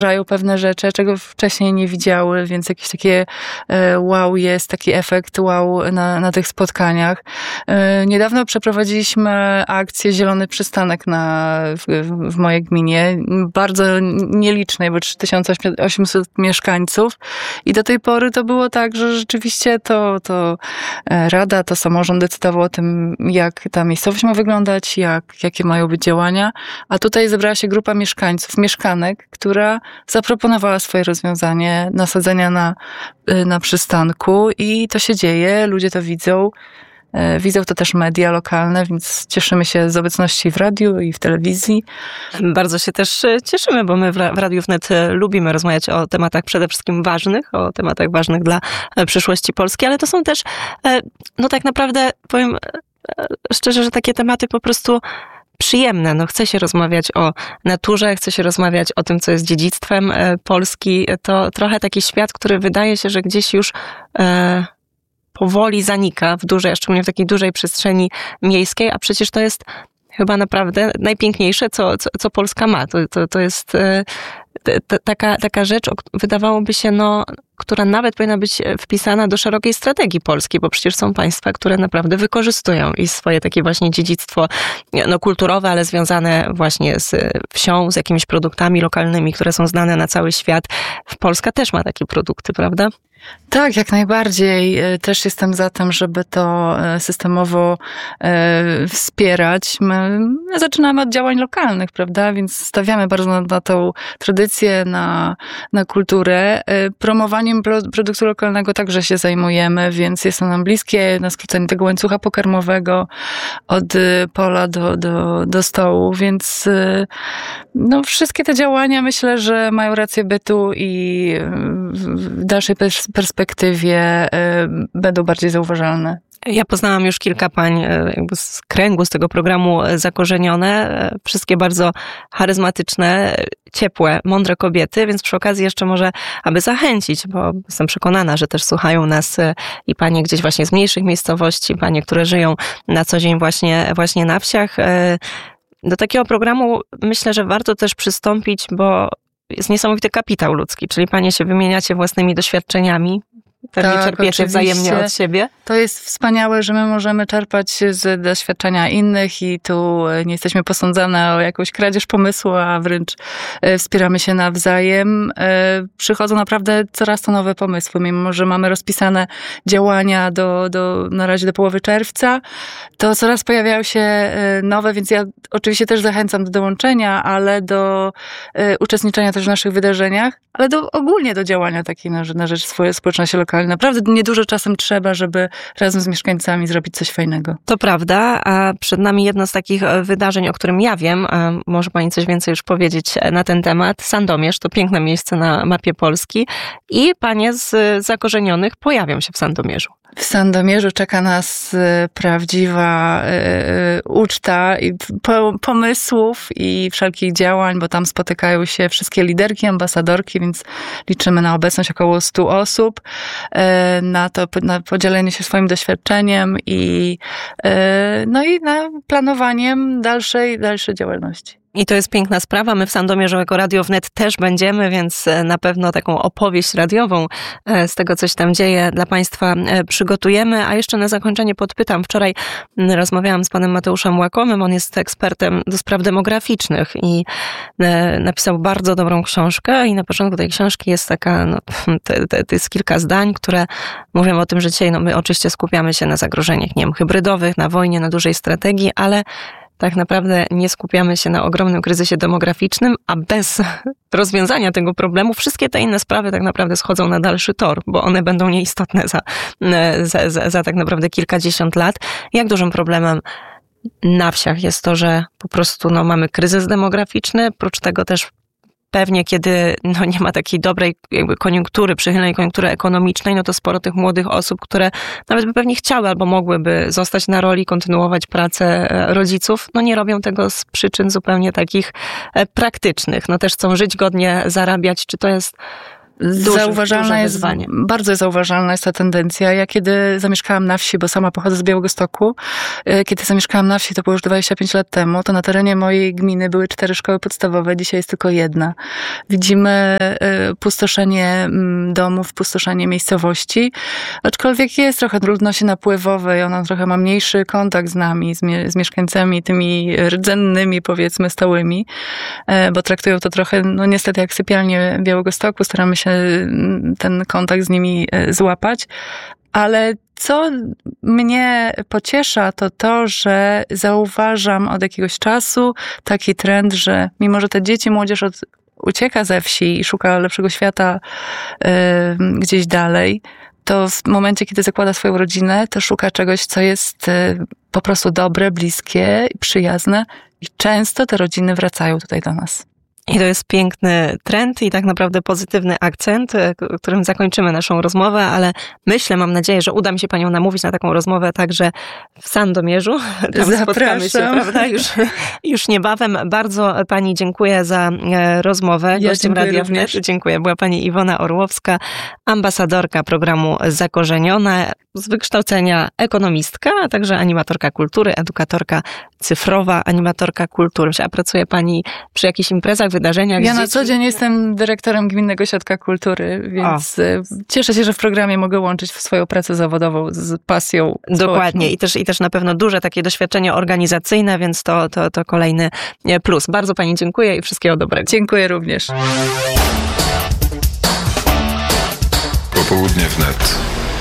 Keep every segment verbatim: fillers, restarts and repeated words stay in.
pewne rzeczy, czego wcześniej nie widziały, więc jakieś takie wow jest, taki efekt wow na, na tych spotkaniach. Niedawno przeprowadziliśmy akcję Zielony Przystanek na, w, w mojej gminie, bardzo nielicznej, bo trzy tysiące osiemset mieszkańców i do tej pory to było tak, że rzeczywiście to, to rada, to samorząd decydował o tym, jak ta miejscowość ma wyglądać, jak, jakie mają być działania, a tutaj zebrała się grupa mieszkańców, mieszkanek, która zaproponowała swoje rozwiązanie nasadzenia na, na przystanku i to się dzieje, ludzie to widzą. Widzą to też media lokalne, więc cieszymy się z obecności w radiu i w telewizji. Bardzo się też cieszymy, bo my w Radiu Wnet lubimy rozmawiać o tematach przede wszystkim ważnych, o tematach ważnych dla przyszłości Polski, ale to są też, no tak naprawdę powiem szczerze, że takie tematy po prostu przyjemne. No, chce się rozmawiać o naturze, chce się rozmawiać o tym, co jest dziedzictwem Polski. To trochę taki świat, który wydaje się, że gdzieś już e, powoli zanika w dużej, szczególnie w takiej dużej przestrzeni miejskiej, a przecież to jest chyba naprawdę najpiękniejsze, co, co, co Polska ma. To, to, to jest e, t, t, taka, taka rzecz, wydawałoby się, no, która nawet powinna być wpisana do szerokiej strategii Polski, bo przecież są państwa, które naprawdę wykorzystują i swoje takie właśnie dziedzictwo no, kulturowe, ale związane właśnie z wsią, z jakimiś produktami lokalnymi, które są znane na cały świat. Polska też ma takie produkty, prawda? Tak, jak najbardziej. Też jestem za tym, żeby to systemowo wspierać. My zaczynamy od działań lokalnych, prawda? Więc stawiamy bardzo na, na tą tradycję, na, na kulturę. Promowaniem produktu lokalnego także się zajmujemy, więc jest to nam bliskie, na skrócenie tego łańcucha pokarmowego od pola do, do, do stołu, więc no, wszystkie te działania myślę, że mają rację bytu i w dalszej perspektywie będą bardziej zauważalne. Ja poznałam już kilka pań jakby z kręgu, z tego programu Zakorzenione. Wszystkie bardzo charyzmatyczne, ciepłe, mądre kobiety, więc przy okazji jeszcze może, aby zachęcić, bo jestem przekonana, że też słuchają nas i panie gdzieś właśnie z mniejszych miejscowości, panie, które żyją na co dzień właśnie, właśnie na wsiach. Do takiego programu myślę, że warto też przystąpić, bo jest niesamowity kapitał ludzki, czyli panie się wymieniacie własnymi doświadczeniami, pewnie tak, czerpiecie oczywiście. Wzajemnie od siebie. To jest wspaniałe, że my możemy czerpać z doświadczenia innych i tu nie jesteśmy posądzane o jakąś kradzież pomysłu, a wręcz wspieramy się nawzajem. Przychodzą naprawdę coraz to nowe pomysły, mimo że mamy rozpisane działania do, do, na razie do połowy czerwca, to coraz pojawiają się nowe, więc ja oczywiście też zachęcam do dołączenia, ale do uczestniczenia też w naszych wydarzeniach, ale do, ogólnie do działania takiej na, na rzecz swojej społeczności lokalnej. Naprawdę niedużo czasem trzeba, żeby razem z mieszkańcami zrobić coś fajnego. To prawda, a przed nami jedno z takich wydarzeń, o którym ja wiem, może pani coś więcej już powiedzieć na ten temat. Sandomierz to piękne miejsce na mapie Polski i panie z Zakorzenionych pojawią się w Sandomierzu. W Sandomierzu czeka nas prawdziwa y, uczta i po, pomysłów i wszelkich działań, bo tam spotykają się wszystkie liderki, ambasadorki, więc liczymy na obecność około stu osób, y, na to, na podzielenie się swoim doświadczeniem i, y, no i na planowaniem dalszej, dalszej działalności. I to jest piękna sprawa. My w Sandomierzu jako Radio Wnet też będziemy, więc na pewno taką opowieść radiową z tego, co się tam dzieje, dla państwa przygotujemy. A jeszcze na zakończenie podpytam. Wczoraj rozmawiałam z panem Mateuszem Łakomym. On jest ekspertem do spraw demograficznych i napisał bardzo dobrą książkę i na początku tej książki jest taka, no, to, to jest kilka zdań, które mówią o tym, że dzisiaj no, my oczywiście skupiamy się na zagrożeniach, nie wiem, hybrydowych, na wojnie, na dużej strategii, ale tak naprawdę nie skupiamy się na ogromnym kryzysie demograficznym, a bez rozwiązania tego problemu wszystkie te inne sprawy tak naprawdę schodzą na dalszy tor, bo one będą nieistotne za, za, za, za tak naprawdę kilkadziesiąt lat. Jak dużym problemem na wsiach jest to, że po prostu no, mamy kryzys demograficzny, prócz tego też pewnie kiedy no, nie ma takiej dobrej jakby koniunktury, przychylnej koniunktury ekonomicznej, no to sporo tych młodych osób, które nawet by pewnie chciały albo mogłyby zostać na roli, kontynuować pracę rodziców, no nie robią tego z przyczyn zupełnie takich praktycznych. No też chcą żyć godnie, zarabiać. Czy to jest Duży, zauważalna jest, wyzwanie. bardzo zauważalna jest ta tendencja. Ja kiedy zamieszkałam na wsi, bo sama pochodzę z Białegostoku, kiedy zamieszkałam na wsi, to było już dwadzieścia pięć lat temu, to na terenie mojej gminy były cztery szkoły podstawowe, dzisiaj jest tylko jedna. Widzimy pustoszenie domów, pustoszenie miejscowości, aczkolwiek jest trochę trudności napływowe i ona trochę ma mniejszy kontakt z nami, z, mie- z mieszkańcami tymi rdzennymi, powiedzmy, stałymi, bo traktują to trochę, no niestety jak sypialnie Białegostoku, staramy się ten kontakt z nimi złapać, ale co mnie pociesza, to to, że zauważam od jakiegoś czasu taki trend, że mimo, że te dzieci, młodzież od, ucieka ze wsi i szuka lepszego świata y, gdzieś dalej, to w momencie, kiedy zakłada swoją rodzinę, to szuka czegoś, co jest y, po prostu dobre, bliskie, przyjazne i często te rodziny wracają tutaj do nas. I to jest piękny trend i tak naprawdę pozytywny akcent, którym zakończymy naszą rozmowę, ale myślę, mam nadzieję, że uda mi się Panią namówić na taką rozmowę także w Sandomierzu. Tam Zapraszam. Spotkamy się, prawda? Już, już niebawem. Bardzo Pani dziękuję za rozmowę. Ja Gościem Radia Wnet. Dziękuję. Była Pani Iwona Orłowska, ambasadorka programu Zakorzenione, z wykształcenia ekonomistka, a także animatorka kultury, edukatorka cyfrowa, animatorka kultury. A pracuje Pani przy jakichś imprezach, wydarzeniach? Ja na dzieci? co dzień jestem dyrektorem Gminnego Ośrodka Kultury, więc o. cieszę się, że w programie mogę łączyć swoją pracę zawodową z pasją Dokładnie. I też, i też na pewno duże takie doświadczenie organizacyjne, więc to, to, to kolejny plus. Bardzo Pani dziękuję i wszystkiego dobrego. Dziękuję również. Popołudnie wnet.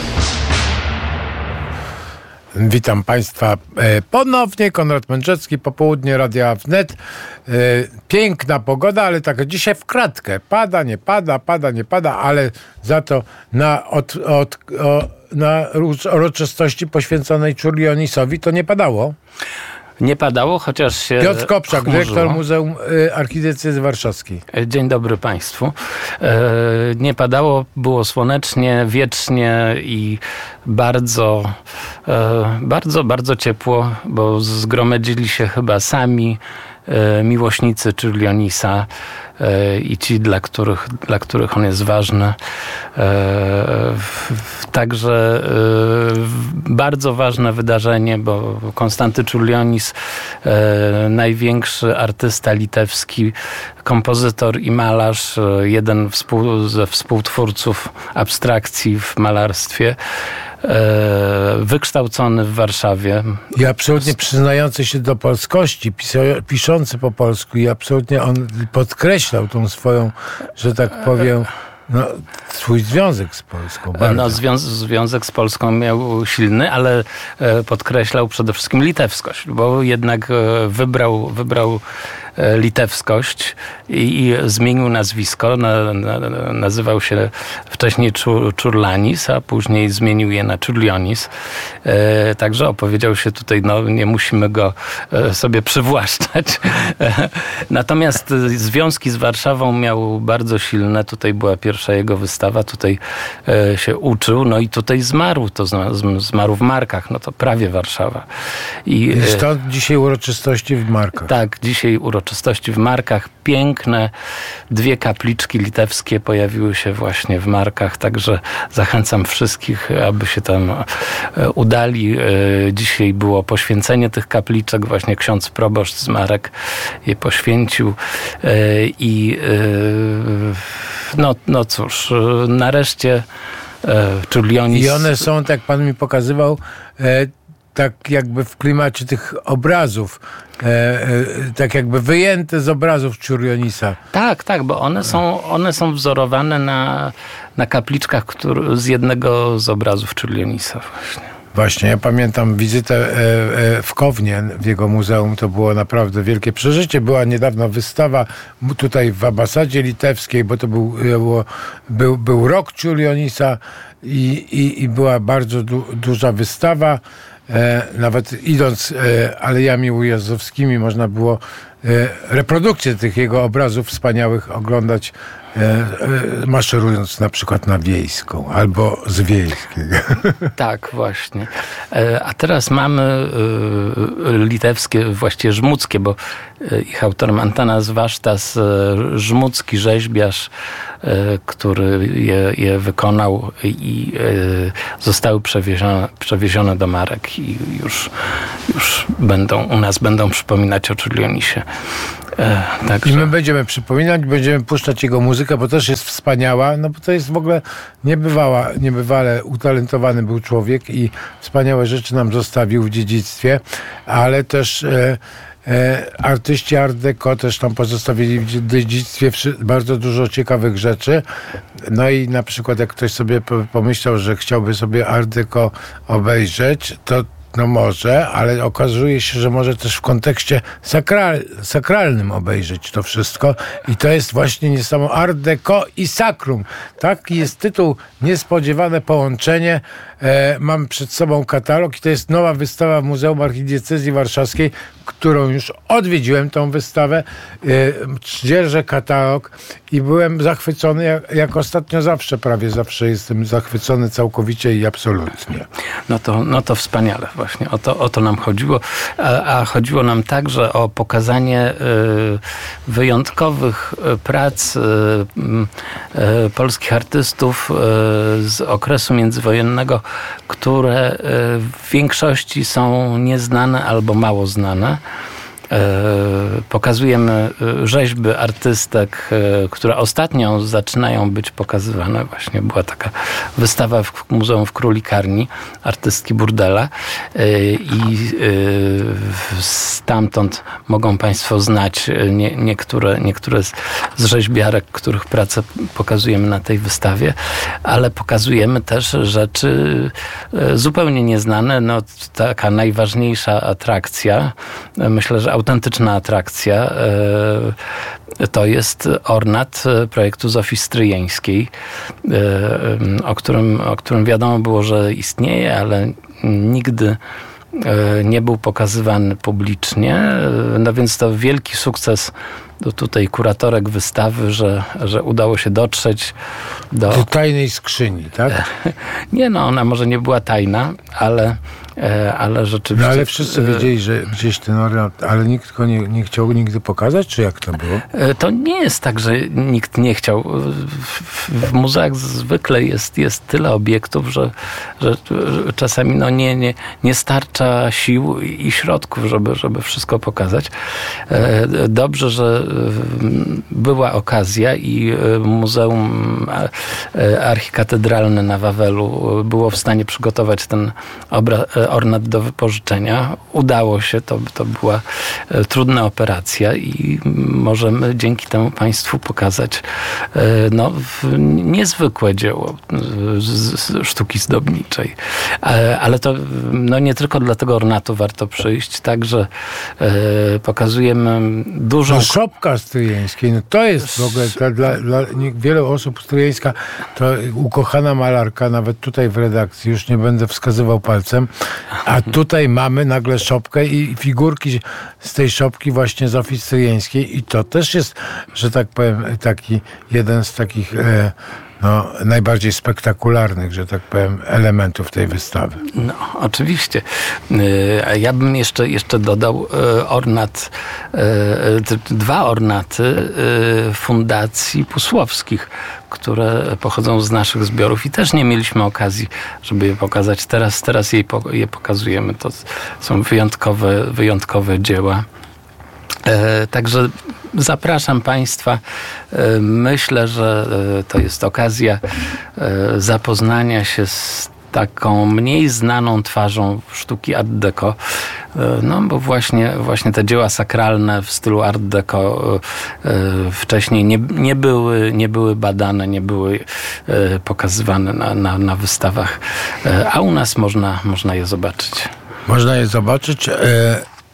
Witam Państwa ponownie, Konrad Mędrzecki, popołudnie Radia Wnet. Piękna pogoda, ale tak dzisiaj w kratkę. Pada, nie pada, pada, nie pada, ale za to na, od, od, o, na uroczystości poświęconej Czurlionisowi to nie padało. Nie padało, chociaż się Piotr Kopczak, chmurzyło. dyrektor Muzeum Archidiecezji Warszawskiej. Dzień dobry Państwu. Nie padało, było słonecznie, wiecznie i bardzo, bardzo, bardzo ciepło, bo zgromadzili się chyba sami miłośnicy Czurlionisa i ci, dla których, dla których on jest ważny. Także bardzo ważne wydarzenie, bo Konstanty Czurlionis, największy artysta litewski, kompozytor i malarz, jeden ze współtwórców abstrakcji w malarstwie, wykształcony w Warszawie. I absolutnie przyznający się do polskości, piszący po polsku i absolutnie on podkreślał tą swoją, że tak powiem, no, swój związek z Polską. Bardzo. No, zwią- związek z Polską miał silny, ale podkreślał przede wszystkim litewskość, bo jednak wybrał, wybrał litewskość i, i zmienił nazwisko. Na, na, nazywał się wcześniej Czur, Czurlanis, a później zmienił je na Czurlionis. E, także opowiedział się tutaj, no nie musimy go e, sobie przywłaszczać. E, natomiast związki z Warszawą miał bardzo silne. Tutaj była pierwsza jego wystawa, tutaj e, się uczył, no i tutaj zmarł. To zmarł w Markach, no to prawie Warszawa. I e, stąd dzisiaj uroczystości w Markach. Tak, dzisiaj uroczystości uroczystości w Markach. Piękne dwie kapliczki litewskie pojawiły się właśnie w Markach, także zachęcam wszystkich, aby się tam udali. Dzisiaj było poświęcenie tych kapliczek, właśnie ksiądz proboszcz z Marek je poświęcił i no, no cóż, nareszcie Czurlionis... I one są, tak pan mi pokazywał, tak jakby w klimacie tych obrazów, e, e, tak jakby wyjęte z obrazów Czurlionisa. Tak, tak, bo one są, one są wzorowane na, na kapliczkach który, z jednego z obrazów Czurlionisa właśnie. Właśnie, ja pamiętam wizytę e, e, w Kownie, w jego muzeum, to było naprawdę wielkie przeżycie. Była niedawno wystawa tutaj w ambasadzie litewskiej, bo to był, było, był, był rok Czurlionisa i, i, i była bardzo du, duża wystawa. E, nawet idąc e, alejami ujazdowskimi można było reprodukcje tych jego obrazów wspaniałych oglądać, maszerując na przykład na Wiejską albo z Wiejskiej. Tak, właśnie. A teraz mamy litewskie, właściwie żmudzkie, bo ich autorem Antanas Vashtas, żmudzki rzeźbiarz, który je, je wykonał i zostały przewiezione, przewiezione do Marek i już, już będą, u nas będą przypominać o Czurlionisie. Także... I my będziemy przypominać, będziemy puszczać jego muzykę, bo też jest wspaniała, no bo to jest w ogóle niebywała, niebywale utalentowany był człowiek i wspaniałe rzeczy nam zostawił w dziedzictwie, ale też e, e, artyści Art Deco też tam pozostawili w dziedzictwie bardzo dużo ciekawych rzeczy. No i na przykład jak ktoś sobie pomyślał, że chciałby sobie Art Deco obejrzeć, to no może, ale okazuje się, że może też w kontekście sakral, sakralnym obejrzeć to wszystko i to jest właśnie niesamowite. Art Deco i Sakrum. Taki jest tytuł, niespodziewane połączenie. E, mam przed sobą katalog i to jest nowa wystawa w Muzeum Archidiecezji Warszawskiej, którą już odwiedziłem, tą wystawę. E, dzierżę katalog i byłem zachwycony, jak, jak ostatnio zawsze, prawie zawsze jestem zachwycony całkowicie i absolutnie. No to, no to wspaniale. Właśnie o to, o to nam chodziło, a, a chodziło nam także o pokazanie y, wyjątkowych prac y, y, polskich artystów y, z okresu międzywojennego, które y, w większości są nieznane albo mało znane. Pokazujemy rzeźby artystek, które ostatnio zaczynają być pokazywane. Właśnie była taka wystawa w Muzeum w Królikarni, artystki burdela i stamtąd mogą Państwo znać nie, niektóre, niektóre z, z rzeźbiarek, których pracę pokazujemy na tej wystawie, ale pokazujemy też rzeczy zupełnie nieznane. No, taka najważniejsza atrakcja, myślę, że autentyczna atrakcja to jest ornat projektu Zofii Stryjeńskiej, o którym, o którym wiadomo było, że istnieje, ale nigdy nie był pokazywany publicznie. No więc to wielki sukces do tutaj kuratorek wystawy, że, że udało się dotrzeć do... do tajnej skrzyni, tak? Nie, no ona może nie była tajna, ale ale rzeczywiście... No ale wszyscy wiedzieli, że gdzieś ten ornat, ale nikt go nie, nie chciał nigdy pokazać, czy jak to było? To nie jest tak, że nikt nie chciał. W muzeach zwykle jest, jest tyle obiektów, że, że czasami no nie, nie, nie starcza sił i środków, żeby, żeby wszystko pokazać. Dobrze, że była okazja i Muzeum Archikatedralne na Wawelu było w stanie przygotować ten obraz, ornat do wypożyczenia. Udało się, to, to była trudna operacja i możemy dzięki temu Państwu pokazać no, niezwykłe dzieło z, z sztuki zdobniczej. Ale to no, nie tylko dla tego ornatu warto przyjść, także pokazujemy dużą... No, szopka stryjeńskiej, no to jest w ogóle dla, dla, dla wielu osób Stryjeńska to ukochana malarka, nawet tutaj w redakcji, już nie będę wskazywał palcem, a tutaj mamy nagle szopkę i figurki z tej szopki właśnie Zofii Stryjeńskiej i to też jest, że tak powiem, taki jeden z takich e, no, najbardziej spektakularnych, że tak powiem, elementów tej wystawy. No, oczywiście. Ja bym jeszcze, jeszcze dodał ornat, dwa ornaty Fundacji Pusłowskich, które pochodzą z naszych zbiorów i też nie mieliśmy okazji, żeby je pokazać. Teraz, teraz je, je pokazujemy. To są wyjątkowe, wyjątkowe dzieła. Także zapraszam Państwa. Myślę, że to jest okazja zapoznania się z taką mniej znaną twarzą sztuki Art Deco. No bo właśnie, właśnie te dzieła sakralne w stylu Art Deco wcześniej nie, nie, były, nie były badane, nie były pokazywane na, na, na wystawach, a u nas można, można je zobaczyć. Można je zobaczyć.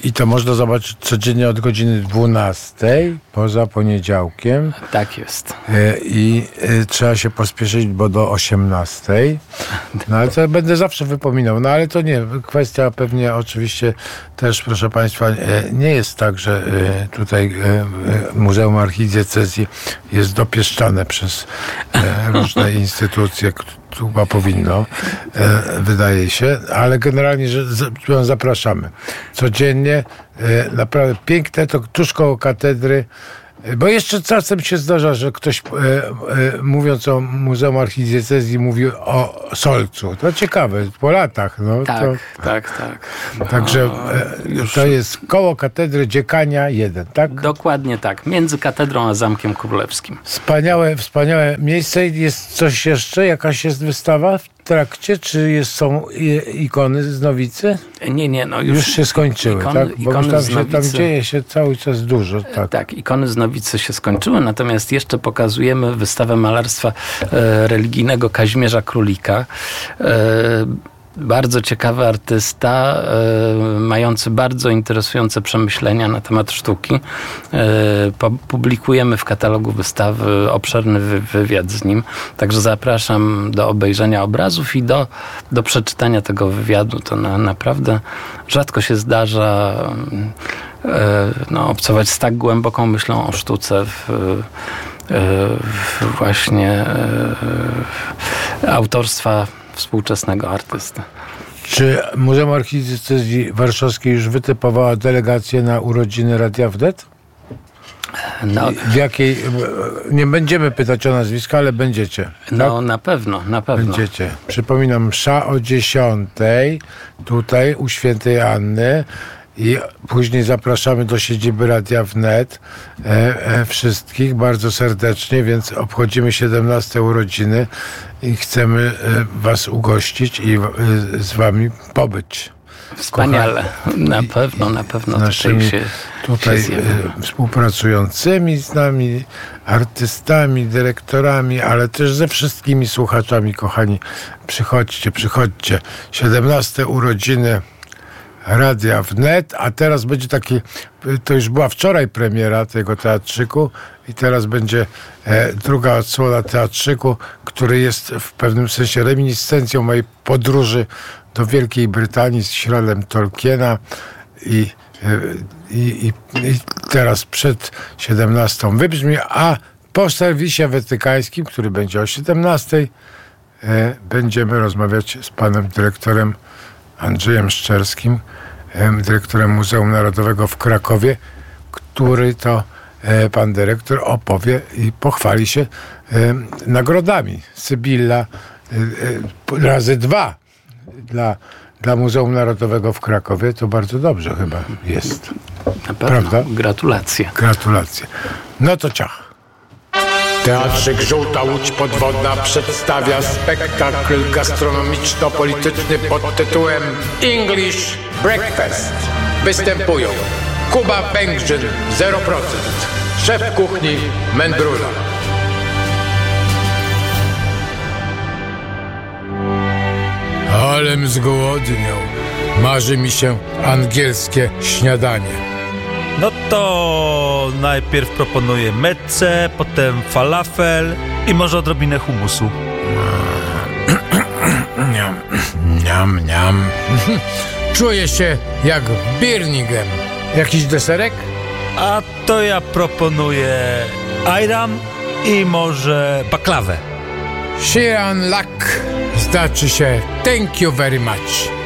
I to można zobaczyć codziennie od godziny dwunastej, poza poniedziałkiem. Tak jest. I trzeba się pospieszyć, bo do osiemnastej. No ale to będę zawsze wypominał. No ale to nie, kwestia pewnie oczywiście też, proszę Państwa, nie jest tak, że tutaj Muzeum Archidiecezji jest dopieszczane przez różne instytucje, chyba powinno, wydaje się, ale generalnie że zapraszamy. Codziennie, naprawdę piękne, to tuż koło katedry, bo jeszcze czasem się zdarza, że ktoś e, e, mówiąc o Muzeum Archidiecezji mówi o Solcu. To ciekawe, po latach. No, tak, to, tak, tak. No, także e, to jest koło katedry Dziekania jeden, tak? Dokładnie tak, między katedrą a Zamkiem Królewskim. Wspaniałe, wspaniałe miejsce. Jest coś jeszcze? Jakaś jest wystawa w trakcie? Czy jest, są ikony z Nowicy? Nie, nie, no już, już się skończyły, ikon, tak? Bo ikony tam, z się, Nowicy, tam dzieje się cały czas dużo. Tak, tak, ikony z Nowicy się skończyły, natomiast jeszcze pokazujemy wystawę malarstwa e, religijnego Kazimierza Królika. E, Bardzo ciekawy artysta, e, mający bardzo interesujące przemyślenia na temat sztuki. E, publikujemy w katalogu wystawy obszerny wy, wywiad z nim, także zapraszam do obejrzenia obrazów i do, do przeczytania tego wywiadu. To na, naprawdę rzadko się zdarza e, no, obcować z tak głęboką myślą o sztuce w, w właśnie e, autorstwa współczesnego artysty. Czy Muzeum Archidiecezji Warszawskiej już wytypowała delegację na urodziny Radia Wnet? No, w jakiej, nie będziemy pytać o nazwiska, ale będziecie. No tak? na pewno, na pewno. Będziecie. Przypominam, msza o dziesiątej tutaj u Świętej Anny. I później zapraszamy do siedziby Radia Wnet e, e, wszystkich bardzo serdecznie, więc obchodzimy siedemnaste urodziny i chcemy e, was ugościć i e, z wami pobyć. Wspaniale. Kochani. Na pewno, na pewno. Z naszymi tutaj, się, tutaj się e, współpracującymi z nami, artystami, dyrektorami, ale też ze wszystkimi słuchaczami, kochani. Przychodźcie, przychodźcie. siedemnaste urodziny Radia Wnet, a teraz będzie taki, to już była wczoraj premiera tego teatrzyku i teraz będzie e, druga odsłona teatrzyku, który jest w pewnym sensie reminiscencją mojej podróży do Wielkiej Brytanii z śladem Tolkiena i, e, i, i, i teraz przed siedemnastą wybrzmi, a po serwisie wetykańskim, który będzie o siedemnastej, e, będziemy rozmawiać z panem dyrektorem Andrzejem Szczerskim, dyrektorem Muzeum Narodowego w Krakowie, który to pan dyrektor opowie i pochwali się nagrodami. Sybilla razy dwa dla, dla Muzeum Narodowego w Krakowie. To bardzo dobrze chyba jest. Na pewno. Prawda? Gratulacje. Gratulacje. No to ciach. Teatrzyk Żółta Łódź Podwodna przedstawia spektakl gastronomiczno-polityczny pod tytułem English Breakfast. Występują Kuba Pękrzyn zero procent, szef kuchni Mędrula. Alem zgłodniał. Marzy mi się angielskie śniadanie. No to najpierw proponuję meccę, potem falafel i może odrobinę humusu. Niam, niam, niam. Czuję się jak w Birmingham. Jakiś deserek? A to ja proponuję ayran i może baklawę. Shiran Lak. Znaczy się thank you very much.